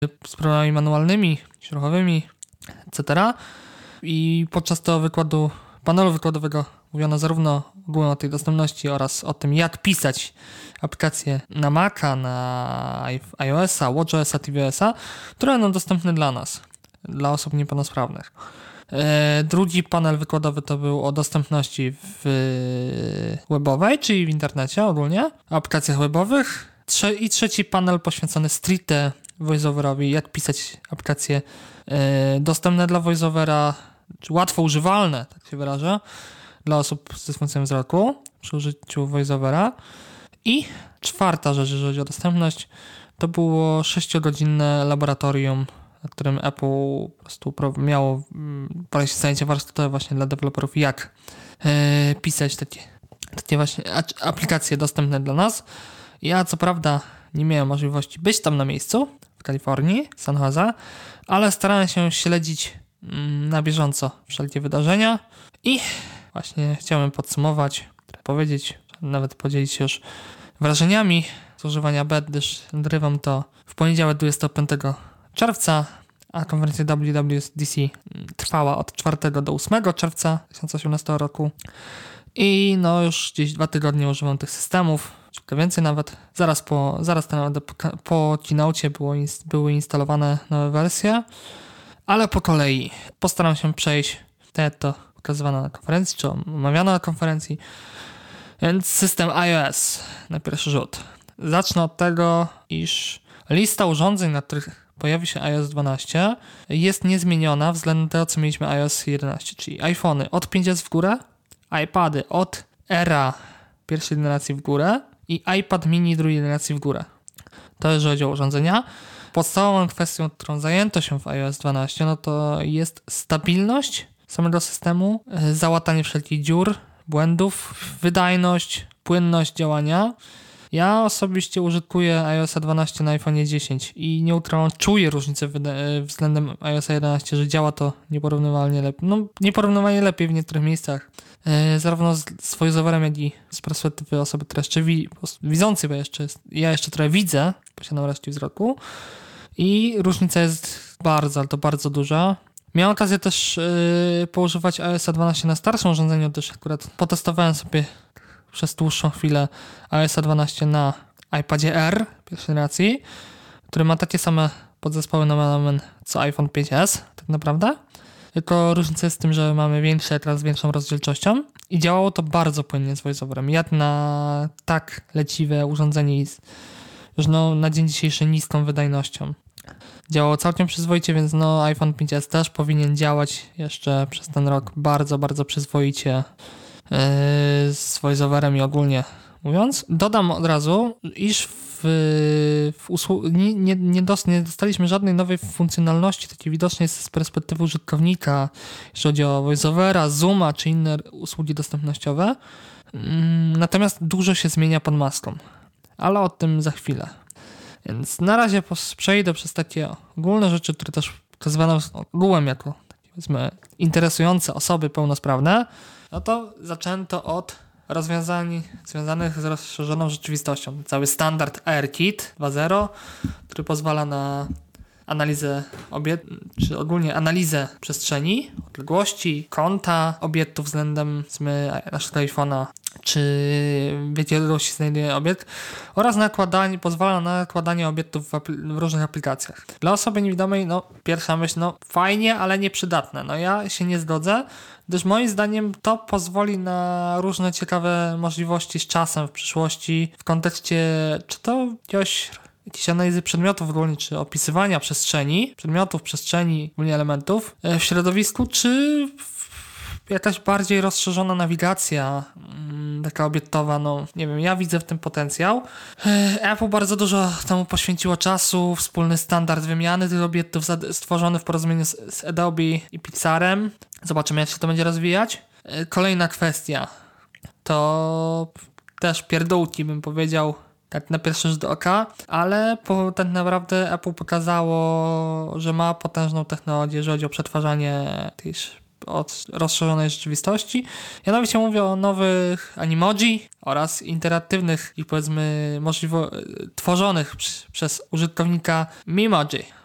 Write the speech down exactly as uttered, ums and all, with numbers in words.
z programami manualnymi, ruchowymi, et cetera. I podczas tego wykładu, panelu wykładowego mówiono zarówno ogólnie o tej dostępności oraz o tym, jak pisać aplikacje na Maca, na iOS-a, WatchOS-a, tvOS-a, które będą dostępne dla nas, dla osób niepełnosprawnych. Drugi panel wykładowy to był o dostępności w webowej, czyli w internecie ogólnie, aplikacjach webowych. I trzeci panel poświęcony stricte VoiceOverowi, jak pisać aplikacje dostępne dla VoiceOvera, czy łatwo używalne, tak się wyrażę, dla osób z dysfunkcją wzroku przy użyciu VoiceOvera. I czwarta rzecz, jeżeli chodzi o dostępność, to było sześciogodzinne laboratorium, na którym Apple po prostu miało prowadzić zajęcia warsztatowe właśnie dla deweloperów, jak e, pisać takie, takie właśnie aplikacje dostępne dla nas. Ja co prawda nie miałem możliwości być tam na miejscu w Kalifornii, San Jose, ale starałem się śledzić mm, na bieżąco wszelkie wydarzenia i właśnie chciałem podsumować, powiedzieć, nawet podzielić się już wrażeniami z używania bety, gdyż nagrywam to w poniedziałek dwudziestego piątego czerwca, a konferencja W W D C trwała od czwartego do ósmego czerwca dwa tysiące osiemnastego roku i no już gdzieś dwa tygodnie używam tych systemów, czy to więcej nawet. Zaraz po, zaraz ten, po, po keynocie było, były instalowane nowe wersje, ale po kolei postaram się przejść te to pokazywane na konferencji, czy omawiane na konferencji. Więc system iOS na pierwszy rzut. Zacznę od tego, iż lista urządzeń, na których pojawi się iOS dwanaście, jest niezmieniona względem tego, co mieliśmy iOS jedenaście, czyli iPhony od pięć S w górę, iPady od Era pierwszej generacji w górę i iPad mini drugiej generacji w górę. To jeżeli chodzi o urządzenia. Podstawową kwestią, którą zajęto się w iOS dwanaście, no to jest stabilność samego systemu, załatanie wszelkich dziur, błędów, wydajność, płynność działania. Ja osobiście użytkuję iOS dwanaście na iPhone dziesięć i neutralnie czuję różnicę względem iOS jedenaście, że działa to nieporównywalnie lepiej. No, nieporównywalnie lepiej w niektórych miejscach. Yy, zarówno z, z VoiceOverem, jak i z perspektywy osoby, która jeszcze wi- widzącej, bo jeszcze jest, ja jeszcze trochę widzę, posiadam resztki wzroku i różnica jest bardzo, ale to bardzo duża. Miałem okazję też yy, poużywać iOS dwanaście na starszym urządzeniu, też akurat potestowałem sobie przez dłuższą chwilę iOS dwanaście na iPadzie R pierwszej generacji, który ma takie same podzespoły nomen co iPhone pięć S, tak naprawdę. Tylko różnica jest w tym, że mamy większy ekran z większą rozdzielczością i działało to bardzo płynnie z VoiceOverem. Jak na tak leciwe urządzenie z już no, na dzień dzisiejszy niską wydajnością. Działało całkiem przyzwoicie, więc no iPhone pięć S też powinien działać jeszcze przez ten rok bardzo, bardzo przyzwoicie yy, z VoiceOverem i ogólnie mówiąc. Dodam od razu, iż w, w usłu- nie, nie, nie, dos- nie dostaliśmy żadnej nowej funkcjonalności, takiej widocznej z perspektywy użytkownika, jeśli chodzi o VoiceOvera, Zooma czy inne usługi dostępnościowe. Yy, natomiast dużo się zmienia pod maską, ale o tym za chwilę. Więc na razie przejdę przez takie ogólne rzeczy, które też pokazywano ogółem jako takie, powiedzmy, interesujące osoby pełnosprawne. No to zaczęto od rozwiązań związanych z rozszerzoną rzeczywistością. Cały standard ARKit dwa zero, który pozwala na analizę obiekt, czy ogólnie analizę przestrzeni, odległości, kąta obiektu względem naszego iPhone'a, czy w jakiej odległości znajduje obiekt, oraz nakładanie, pozwala na nakładanie obiektów w, apl- w różnych aplikacjach. Dla osoby niewidomej, no pierwsza myśl, no fajnie, ale nieprzydatne. No ja się nie zgodzę, gdyż moim zdaniem to pozwoli na różne ciekawe możliwości z czasem w przyszłości w kontekście czy to jakiegoś jakieś analizy przedmiotów ogólnie, czy opisywania przestrzeni, przedmiotów, przestrzeni, ogólnie elementów w środowisku, czy jakaś bardziej rozszerzona nawigacja, taka obiektowa, no nie wiem, ja widzę w tym potencjał. Apple bardzo dużo temu poświęciło czasu, wspólny standard wymiany tych obiektów stworzony w porozumieniu z, z Adobe i Pixarem. Zobaczymy, jak się to będzie rozwijać. Kolejna kwestia to też pierdółki, bym powiedział, tak na pierwszy rzut oka, ale po, tak naprawdę Apple pokazało, że ma potężną technologię, jeżeli chodzi o przetwarzanie tej od rozszerzonej rzeczywistości. Ja nawet mówię o nowych Animoji oraz interaktywnych i powiedzmy możliwo tworzonych przy, przez użytkownika Memoji.